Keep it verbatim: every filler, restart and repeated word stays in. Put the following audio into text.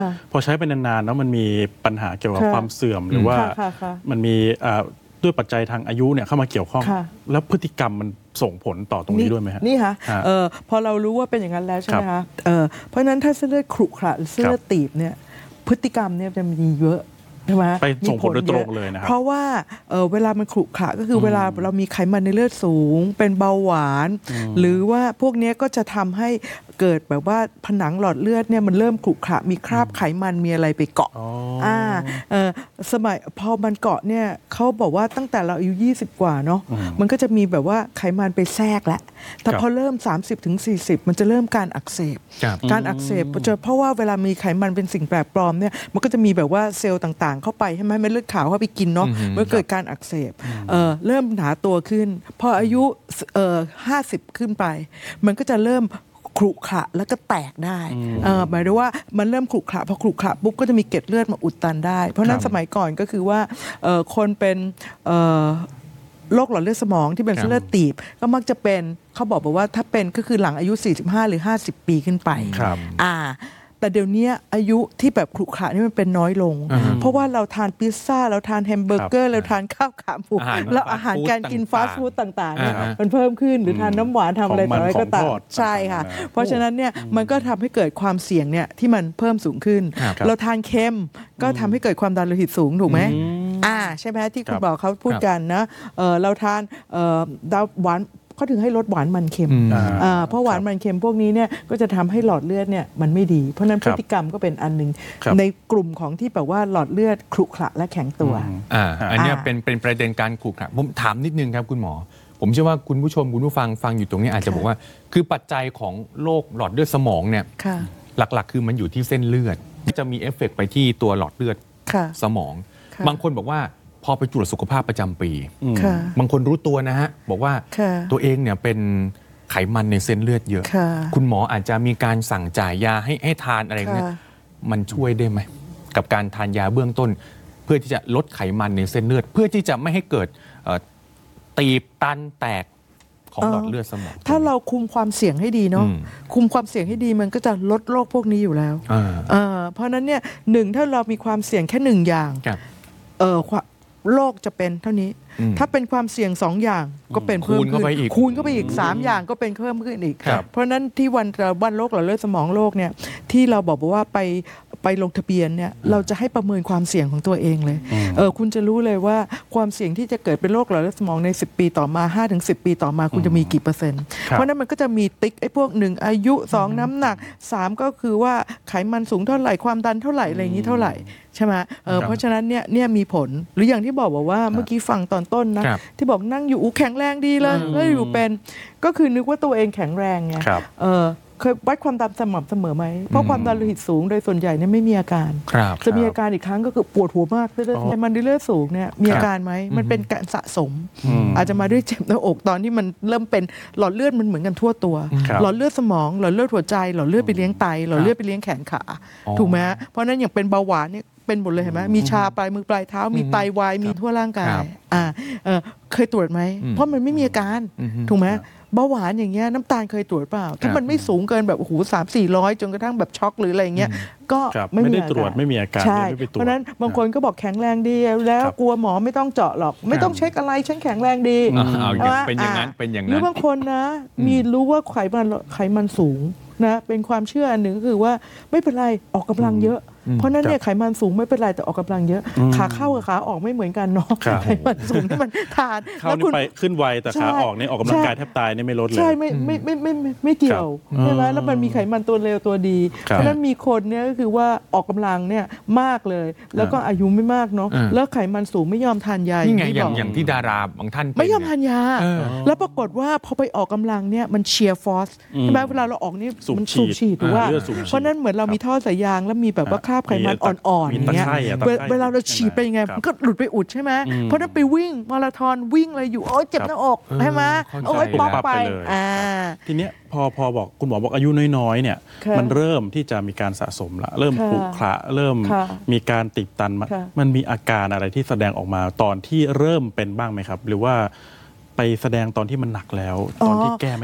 พอใช้ไปนานๆแล้วมันมีปัญหาเกี่ยวกับความเสื่อมหรือว่ามันมีด้วยปัจจัยทางอายุเนี่ยเข้ามาเกี่ยวข้องแล้วพฤติกรรมมันส่งผลต่อตรงนี้ด้วยไหมฮะนี่ค่ะพอเรารู้ว่าเป็นอย่างนั้นแล้วใช่ไหมคะเพราะฉะนั้นถ้าเส้นเลือดขรุขระหรือเส้นเลือดตีบเนี่ยพฤติกรรมเนี่ยจะมีเยอะใช่ไหมไปส่งผลโดยตรงเลยนะครับเพราะว่าเเวลามันขรุขระก็คือเวลาเรามีไขมันในเลือดสูงเป็นเบาหวานหรือว่าพวกนี้ก็จะทำให้เกิดแบบว่าผนังหลอดเลือดเนี่ยมันเริ่มขรุขระมีคราบไขมันมีอะไรไปเกาะอ่าเออสมัยพอมันเกาะเนี่ยเขาบอกว่าตั้งแต่เราอายุยี่สิบกว่าเนาะมันก็จะมีแบบว่าไขมันไปแทรกแล้วแต่พอเริ่ม สามสิบถึงสี่สิบ มันจะเริ่มการอักเสบการอักเสบจะเพราะว่าเวลามีไขมันเป็นสิ่งแปลกปลอมเนี่ยมันก็จะมีแบบว่าเซลล์ต่างๆเข้าไปใช่ไหมเม็ดเลือดขาวเข้าไปกินเนาะมันเกิดการอักเสบ เ, เริ่มหนาตัวขึ้นพออายุห้าสิบขึ้นไปมันก็จะเริ่มขรุขระแล้วก็แตกได้หมายถึงว่ามันเริ่มขรุขระพอขรุขระปุ๊บก็จะมีเกล็ดเลือดมาอุดตันได้เพราะนั้นสมัยก่อนก็คือว่าคนเป็นโรคหลอดเลือดสมองที่เป็นเส้นเลือดตีบก็มักจะเป็นเขาบอกว่าถ้าเป็นก็คือหลังอายุสี่สิบห้าหรือห้าสิบปีขึ้นไปอ่าแต่เดี๋ยวนี้อายุที่แบบขรุขระนี่มันเป็นน้อยลงเพราะว่าเราทานพิซซ่าเราทานแฮมเบอร์เกอร์เราทานข้าวขาหมูแล้วอาหารการกินฟาสต์ฟู้ดต่างๆเนี่ยมันเพิ่มขึ้นหรือทานน้ำหวานทำอะไรต่ออะไรก็ตามใช่ค่ะเพราะฉะนั้นเนี่ยมันก็ทำให้เกิดความเสี่ยงเนี่ยที่มันเพิ่มสูงขึ้นเราทานเค็มก็ทำให้เกิดความดันโลหิตสูงถูกไหมอ่าใช่ไหมที่คุณบอกเขาพูดกันนะเราทานดาวหวานเขาถึงให้ลดหวานมันเค็มเพราะหวานมันเค็มพวกนี้เนี่ยก็จะทำให้หลอดเลือดเนี่ยมันไม่ดีเพราะนั้นพฤติกรรมก็เป็นอันหนึ่งในกลุ่มของที่แบบว่าหลอดเลือดขรุขระและแข็งตัวอ่าอันนี้เป็นเป็นประเด็นการขรุขระผมถามนิดนึงครับคุณหมอผมเชื่อว่าคุณผู้ชมคุณผู้ฟังฟังอยู่ตรงนี้อาจจะบอกว่าคือปัจจัยของโรคหลอดเลือดสมองเนี่ยหลักๆคือมันอยู่ที่เส้นเลือดจะมีเอฟเฟกต์ไปที่ตัวหลอดเลือดสมองบางคนบอกว่าพอไปตรวจสุขภาพประจำปีบางคนรู้ตัวนะฮะบอกว่าตัวเองเนี่ยเป็นไขมันในเส้นเลือดเยอะคุณหมออาจจะมีการสั่งจ่ายยาให้ให้ทานอะไรเนี่ยมันช่วยได้ไหมกับการทานยาเบื้องต้นเพื่อที่จะลดไขมันในเส้นเลือดเพื่อที่จะไม่ให้เกิดตีบตันแตกของหลอดเลือดสมองถ้าเราคุมความเสี่ยงให้ดีเนาะคุมความเสี่ยงให้ดีมันก็จะลดโรคพวกนี้อยู่แล้วเพราะนั้นเนี่ยหนึ่งถ้าเรามีความเสี่ยงแค่หนึ่งอย่างเออโรคจะเป็นเท่านี้ถ้าเป็นความเสี่ยงสองอย่างก็เป็นเพิ่มขึ้นคูณเข้าไปอีกสามอย่างก็เป็นเพิ่มขึ้นอีกเพราะนั้นที่วันวันโรคหลอดเลือดสมองโรคเนี่ยที่เราบอกว่าไปไปลงทะเบียนเนี่ยเราจะให้ประเมินความเสี่ยงของตัวเองเลยเออคุณจะรู้เลยว่าความเสี่ยงที่จะเกิดเป็นโรคหลอดเลือดสมองในสิบปีต่อมา ห้าถึงสิบ ปีต่อมาคุณจะมีกี่เปอร์เซ็นต์เพราะนั้นมันก็จะมีติ๊กไอ้พวกหนึ่งอายุสองน้ำหนักสามก็คือว่าไขมันสูงเท่าไหร่ความดันเท่าไหร่อะไรอย่างนี้เท่าไหร่ใช่ไหมเออเพราะฉะนั้นเนี่ยเนี่ยมีผลหรืออย่างที่บอกบอกว่าเมื่อกี้ฟังตอนต้นนะที่บอกนั่งอยู่แข็งแรงดีเลยแล้วอยู่เป็นก็คือนึกว่าตัวเองแข็งแรงไงเออเคยวัดความดันสม่ำเสมอไหมเพราะความดันโลหิตสูงโดยส่วนใหญ่เนี่ยไม่มีอาการจะมีอาการอีกครั้งก็คือปวดหัวมากเลือดไขมันในเลือดสูงเนี่ยมีอาการไหมมันเป็นการสะสมอาจจะมาด้วยเจ็บหน้าอกตอนที่มันเริ่มเป็นหลอดเลือดมันเหมือนกันทั่วตัวหลอดเลือดสมองหลอดเลือดหัวใจหลอดเลือดไปเลี้ยงไตหลอดเลือดไปเลี้ยงแขนขาถูกไหมเพราะนั้นอย่างเป็นเบาหวานเนี่ยเป็นหมดเลยเห็นไหมมีชาปลายมือปลายเท้ามีไตวายมีทั่วร่างกายอ่าเคยตรวจไหมเพราะมันไม่มีอาการถูกไหมเบาหวานอย่างเงี้ยน้ำตาลเคยตรวจเปล่าถ้ามันไม่สูงเกินแบบโอ้โหสามสี่ร้อยจนกระทั่งแบบช็อกหรืออะไรเงี้ยก็ไม่ได้ตรวจไม่มีอาการใช่เพราะนั้นบางคนก็บอกแข็งแรงดีแล้วกลัวหมอไม่ต้องเจาะหรอกไม่ต้องเช็คอะไรฉันแข็งแรงดีเป็นอย่างนั้นเป็นอย่างนั้นหรือบางคนนะมีรู้ว่าไขมันไขมันสูงนะเป็นความเชื่ออันหนึ่งก็คือว่าไม่เป็นไรออกกำลังเยอะเพราะนั้นเนี่ยไขมันสูงไม่เป็นไรแต่ออกกำลังเยอะขาเข้ากับขาออกไม่เหมือนกันเนาะไขมันสูงที่มันทานแล้วคุณไปขึ้นไวแต่ขาออกเนี่ยออกกำลังกายแทบตายนี่ไม่ลดเลยใช่ไม่ไม่ไม่ไม่ไม่เกี่ยวใช่ไหมแล้วมันมีไขมันตัวเลวตัวดีเพราะนั้นมีคนเนี่ยก็คือว่าออกกำลังเนี่ยมากเลยแล้วก็อายุไม่มากเนาะแล้วไขมันสูงไม่ยอมทานยานี่ไงอย่างอย่างที่ดาราบางท่านไม่ยอมทานยาแล้วปรากฏว่าพอไปออกกำลังเนี่ยมันเชียร์ฟอสใช่ไหมเวลาเราออกนี่มันสูบฉีดถูกว่าเพราะนั้นเหมือนเรามีท่อสายยางแล้วมีแบบว่าคราบไขมันอ่อนๆอย่างเงี้ยเวลาเราฉีดไปยังไงมันก็หลุดไปอุดใช่ไหมเพราะนั้นไปวิ่งมาราธอนวิ่งอะไรอยู่โอ้ยเจ็บหน้าอกใช่ไหมโอ้ยป๊อกไปทีเนี้ยพอพอบอกคุณหมอบอกอายุน้อยๆเนี่ยมันเริ่มที่จะมีการสะสมละเริ่มขรุขระเริ่มมีการติดตันมันมีอาการอะไรที่แสดงออกมาตอนที่เริ่มเป็นบ้างไหมครับหรือว่าไปแสดงตอนที่มันหนักแล้วตอนที่แก้